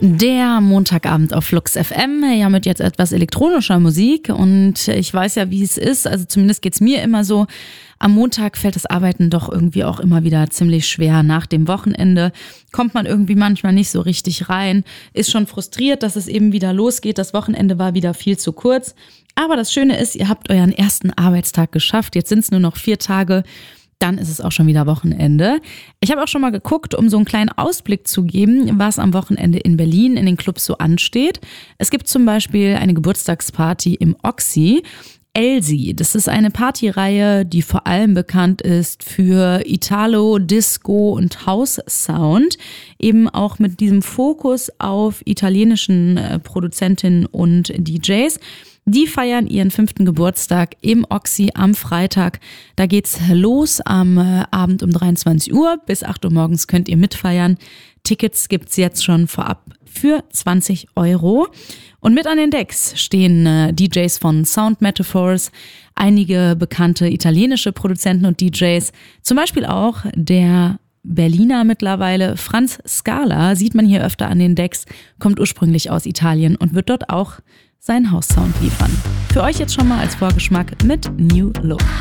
Der Montagabend auf Flux FM, ja, mit jetzt etwas elektronischer Musik, und ich weiß ja, wie es ist, also zumindest geht's mir immer so, am Montag fällt das Arbeiten doch irgendwie auch immer wieder ziemlich schwer. Nach dem Wochenende kommt man irgendwie manchmal nicht so richtig rein, ist schon frustriert, dass es eben wieder losgeht, das Wochenende war wieder viel zu kurz, aber das Schöne ist, ihr habt euren ersten Arbeitstag geschafft, jetzt sind es nur noch 4 Tage, dann ist es auch schon wieder Wochenende. Ich habe auch schon mal geguckt, um so einen kleinen Ausblick zu geben, was am Wochenende in Berlin in den Clubs so ansteht. Es gibt zum Beispiel eine Geburtstagsparty im Oxy. Elsie, das ist eine Partyreihe, die vor allem bekannt ist für Italo, Disco und House-Sound. Eben auch mit diesem Fokus auf italienischen Produzentinnen und DJs. Die feiern ihren 5. Geburtstag im Oxy am Freitag. Da geht's los am Abend um 23 Uhr. Bis 8 Uhr morgens könnt ihr mitfeiern. Tickets gibt's jetzt schon vorab für 20 €. Und mit an den Decks stehen DJs von Sound Metaphors, einige bekannte italienische Produzenten und DJs, zum Beispiel auch der Berliner mittlerweile Franz Scala, sieht man hier öfter an den Decks, kommt ursprünglich aus Italien und wird dort auch seinen House-Sound liefern. Für euch jetzt schon mal als Vorgeschmack mit New Look.